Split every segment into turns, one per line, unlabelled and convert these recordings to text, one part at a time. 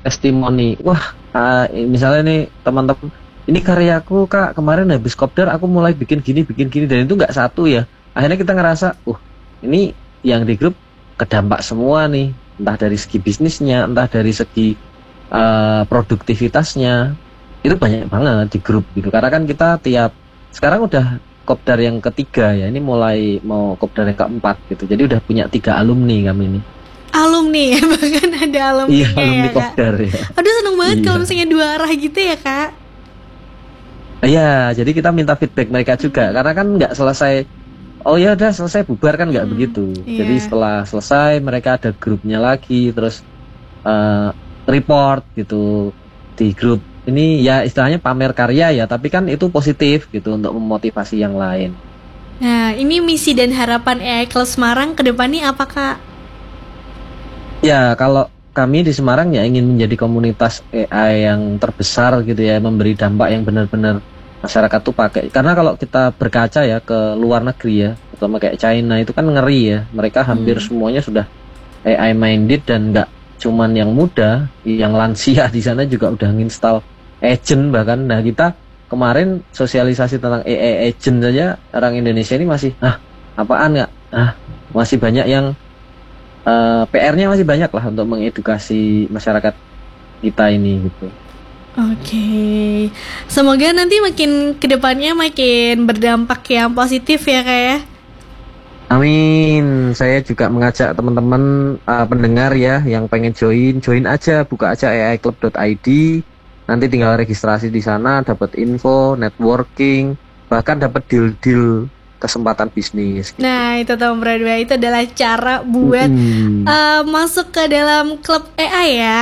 testimoni. Wah, misalnya nih teman-teman, ini karyaku kak, kemarin habis kopdar aku mulai bikin gini, dan itu nggak satu ya. Akhirnya kita ngerasa, ini yang di grup kedampak semua nih, entah dari segi bisnisnya, entah dari segi produktivitasnya, itu banyak banget di grup gitu. Karena kan kita sekarang udah kopdar yang ketiga ya, ini mulai mau kopdar yang keempat gitu. Jadi udah punya 3 alumni kami ini.
Alumni ya, bahkan ada alumni
Iya, alumni
ya kak.
kopdar ya.
Aduh seneng banget
Iya.
kalau misalnya 2 arah gitu ya kak.
Iya, jadi kita minta feedback mereka juga, karena kan nggak selesai. Oh ya udah selesai bubar kan nggak begitu.
Iya.
Jadi setelah selesai mereka ada grupnya lagi, terus report gitu di grup. Ini ya istilahnya pamer karya ya, tapi kan itu positif gitu untuk memotivasi yang lain.
Nah ini misi dan harapan AI Club Semarang ke depannya apa kak?
Ya kalau kami di Semarang ya ingin menjadi komunitas AI yang terbesar gitu ya, memberi dampak yang benar-benar masyarakat tuh pakai. Karena kalau kita berkaca ya ke luar negeri ya, terutama kayak China itu kan ngeri ya. Mereka hampir semuanya sudah AI minded, dan nggak cuman yang muda, yang lansia di sana juga udah nginstal agent bahkan. Nah kita kemarin sosialisasi tentang AI agent saja, orang Indonesia ini masih apaan nggak? Masih banyak yang PR-nya masih banyak lah untuk mengedukasi masyarakat kita ini gitu.
Oke, semoga nanti makin kedepannya makin berdampak yang positif ya kak ya.
Amin. Saya juga mengajak teman-teman pendengar ya yang pengen join aja, buka aja aiclub.id. Nanti tinggal registrasi di sana, dapat info, networking, bahkan dapat deal-deal kesempatan bisnis. Gitu.
Nah itu teman berdua, itu adalah cara buat masuk ke dalam klub AI ya.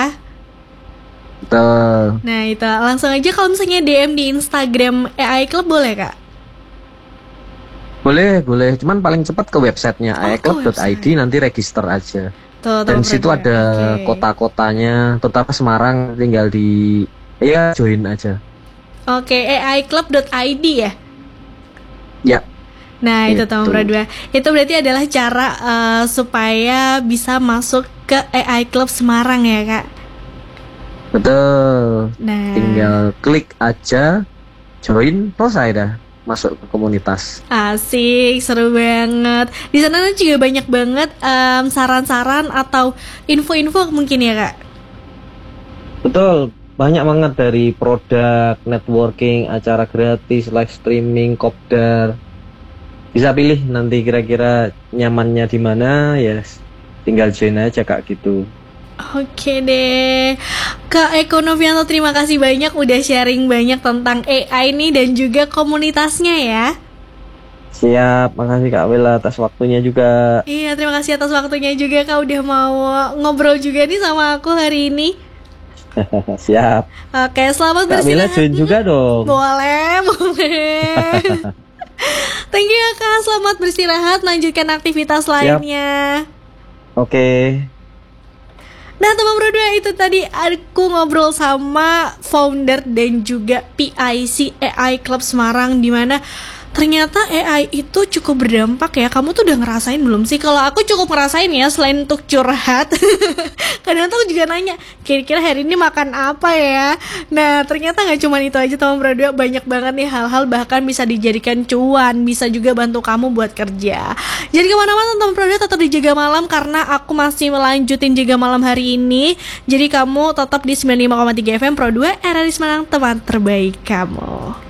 Betul.
Nah itu langsung aja kalau misalnya DM di Instagram AI Club boleh kak?
Boleh. Cuman paling cepat ke websitenya aiclub.id, nanti register aja.
Tuh,
dan situ ada kota-kotanya, terutama Semarang, tinggal join aja.
Oke, aiclub.id ya?
Ya.
Nah itu teman berdua, itu berarti adalah cara supaya bisa masuk ke AI Club Semarang ya kak?
Betul.
Nah,
tinggal klik aja, join, selesai dah masuk ke komunitas.
Asik, seru banget. Di sana juga banyak banget saran-saran atau info-info mungkin ya kak?
Betul, banyak banget dari produk, networking, acara gratis, live streaming, kopdar. Bisa pilih nanti kira-kira nyamannya di mana ya, tinggal join aja kak gitu.
Oke deh, Kak Eko Novianto, terima kasih banyak udah sharing banyak tentang AI nih dan juga komunitasnya ya.
Siap, makasih Kak Bella atas waktunya juga.
Iya, terima kasih atas waktunya juga Kak, udah mau ngobrol juga nih sama aku hari ini.
Siap.
Oke, selamat
Kak Bella join juga dong.
Boleh. Thank you ya Kak, selamat beristirahat, lanjutkan aktivitas lainnya.
Oke.
Nah teman berdua, itu tadi aku ngobrol sama founder dan juga PIC AI Club Semarang, dimana ternyata AI itu cukup berdampak ya. Kamu tuh udah ngerasain belum sih? Kalau aku cukup ngerasain ya, selain untuk curhat. Kadang tuh juga nanya, kira-kira hari ini makan apa ya? Nah ternyata gak cuma itu aja teman berdua, banyak banget nih hal-hal, bahkan bisa dijadikan cuan, bisa juga bantu kamu buat kerja. Jadi kemana-mana teman berdua, tetap dijaga malam, karena aku masih melanjutin jaga malam hari ini. Jadi kamu tetap di 95,3 FM Pro 2 RRI Semarang, teman terbaik kamu.